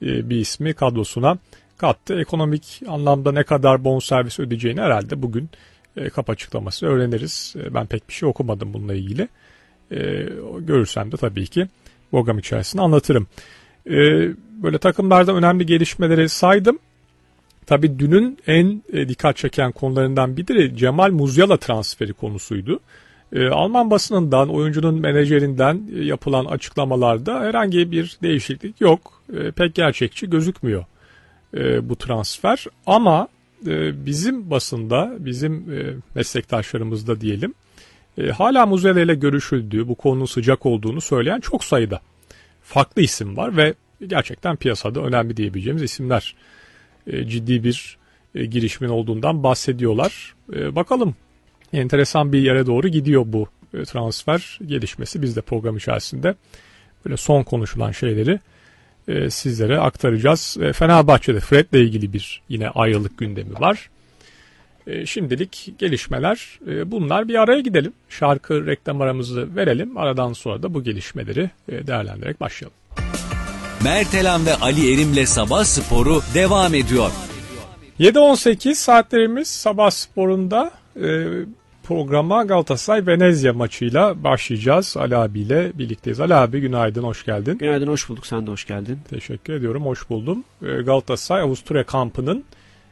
bir ismi kadrosuna kattı. Ekonomik anlamda ne kadar bonservis ödeyeceğini herhalde bugün kap açıklaması öğreniriz. Ben pek bir şey okumadım bununla ilgili. Görürsem de tabii ki program içerisinde anlatırım. Böyle takımlarda önemli gelişmeleri saydım. Tabii dünün en dikkat çeken konularından biri Cemal Musiala transferi konusuydu. Alman basınından, oyuncunun menajerinden yapılan açıklamalarda herhangi bir değişiklik yok. Pek gerçekçi gözükmüyor bu transfer. Ama bizim basında, bizim meslektaşlarımızda diyelim, hala Musiala ile görüşüldüğü, bu konunun sıcak olduğunu söyleyen çok sayıda farklı isim var ve gerçekten piyasada önemli diyebileceğimiz isimler ciddi bir girişimin olduğundan bahsediyorlar. Bakalım, enteresan bir yere doğru gidiyor bu transfer gelişmesi. Biz de program içerisinde böyle son konuşulan şeyleri sizlere aktaracağız. Fenerbahçe'de Fred'le ilgili bir yine ayrılık gündemi var. Şimdilik gelişmeler bunlar. Bir araya gidelim. Şarkı reklam aramızı verelim. Aradan sonra da bu gelişmeleri değerlendirerek başlayalım. Mertelan ve Ali Erim'le Sabah Sporu devam ediyor. 7.18 saatlerimiz Sabah Sporu'nda programa Galatasaray Venezia maçıyla başlayacağız. Ali abiyle birlikteyiz. Ali abi günaydın, hoş geldin. Günaydın, hoş bulduk. Sen de hoş geldin. Teşekkür ediyorum, hoş buldum. Galatasaray Avusturya kampının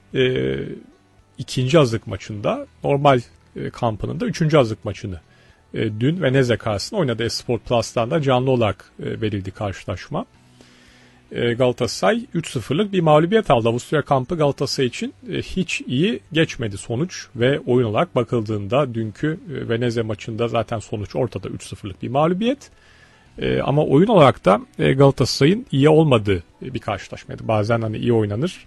ikinci hazırlık maçında, normal kampının da üçüncü hazırlık maçını dün Venezia karşısında oynadı. Esport Plus'tan da canlı olarak verildi karşılaşma. Galatasaray 3-0'lık bir mağlubiyet aldı. Avusturya kampı Galatasaray için hiç iyi geçmedi sonuç ve oyun olarak bakıldığında dünkü Venezia maçında zaten sonuç ortada, 3-0'lık bir mağlubiyet. Ama oyun olarak da Galatasaray'ın iyi olmadığı bir karşılaşmaydı. Bazen hani iyi oynanır,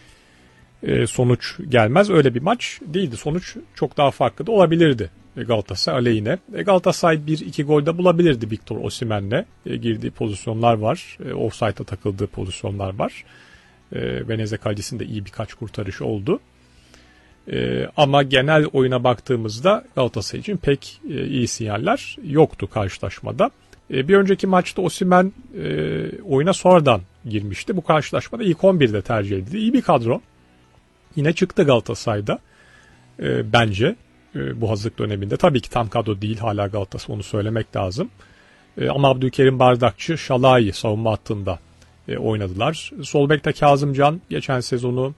sonuç gelmez, öyle bir maç değildi. Sonuç çok daha farklı da olabilirdi Galatasaray aleyhine. Galatasaray 1-2 golde bulabilirdi Victor Osimhen'le. Girdiği pozisyonlar var. Offside'a takıldığı pozisyonlar var. Venezia kalecisinde iyi birkaç kurtarışı oldu. Ama genel oyuna baktığımızda Galatasaray için pek iyi sinyaller yoktu karşılaşmada. Bir önceki maçta Osimhen oyuna sonradan girmişti. Bu karşılaşmada ilk 11'de tercih edildi. İyi bir kadro. Yine çıktı Galatasaray'da bence bu hazırlık döneminde. Tabii ki tam kadro değil hala Galatasaray, onu söylemek lazım. Ama Abdülkerim Bardakçı, Şalai savunma hattında oynadılar. Sol bekte Kazımcan geçen sezonu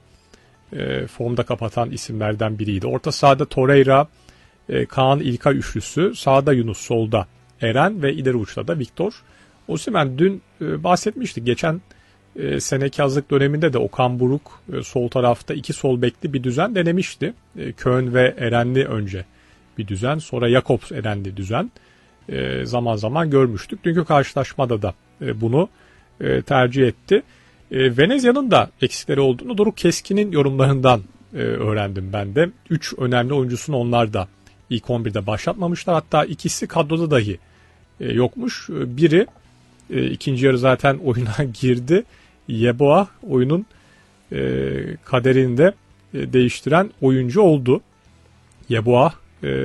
formda kapatan isimlerden biriydi. Orta sahada Torreira, Kaan İlkay üçlüsü, sağda Yunus, solda Eren ve ileri uçta da Victor Osimhen. Dün bahsetmiştik. Geçen seneki hazırlık döneminde de Okan Buruk sol tarafta iki sol bekli bir düzen denemişti. Köln ve Erenli önce bir düzen, sonra Jakobs Erenli düzen zaman zaman görmüştük. Dünkü karşılaşmada da bunu tercih etti. Venezia'nın da eksikleri olduğunu Doruk Keskin'in yorumlarından öğrendim ben de. 3 önemli oyuncusunu onlar da ilk 11'de başlatmamışlar. Hatta ikisi kadroda dahi yokmuş. Biri ikinci yarı zaten oyuna girdi. Yeboah oyunun kaderini de değiştiren oyuncu oldu. Yeboah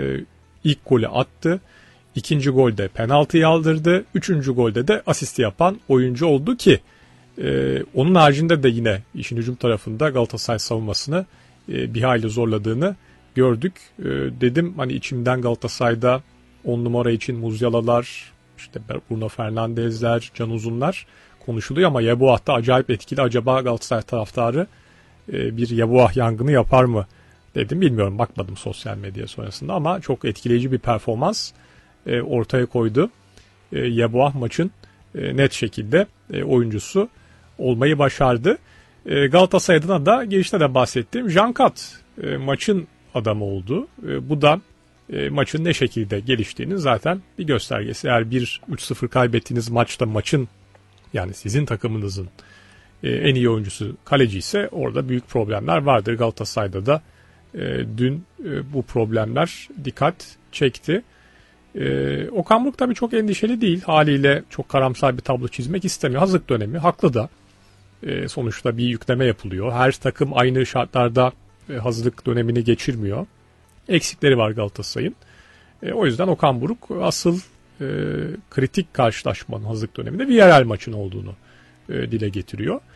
ilk golü attı. İkinci golde penaltıyı aldırdı. Üçüncü golde de asisti yapan oyuncu oldu ki onun haricinde de yine işin hücum tarafında Galatasaray savunmasını bir hayli zorladığını gördük. Dedim hani içimden Galatasaray'da 10 numara için Musiala'lar, işte Bruno Fernandes'ler, Can Uzunlar konuşuluyor ama Yeboah da acayip etkili. Acaba Galatasaray taraftarı bir Yeboah yangını yapar mı dedim. Bilmiyorum, bakmadım sosyal medya sonrasında ama çok etkileyici bir performans ortaya koydu. Yeboah maçın net şekilde oyuncusu olmayı başardı. Galatasaray'dan da girişte de bahsettiğim Jankat maçın adamı oldu. Bu da maçın ne şekilde geliştiğinin zaten bir göstergesi. Eğer 1-3-0 kaybettiğiniz maçta maçın, yani sizin takımınızın en iyi oyuncusu kaleci ise orada büyük problemler vardır. Galatasaray'da da dün bu problemler dikkat çekti. Okan Buruk tabii çok endişeli değil. Haliyle çok karamsar bir tablo çizmek istemiyor. Hazırlık dönemi, haklı da. Sonuçta bir yükleme yapılıyor. Her takım aynı şartlarda hazırlık dönemini geçirmiyor. Eksikleri var Galatasaray'ın. O yüzden Okan Buruk asıl kritik karşılaşmanın hazırlık döneminde Villarreal maçın olduğunu dile getiriyor.